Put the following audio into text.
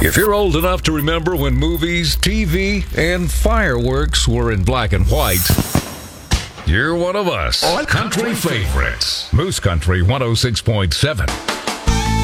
If you're old enough to remember when movies, TV, and fireworks were in black and white, you're one of us. Country favorites. Moose Country 106.7.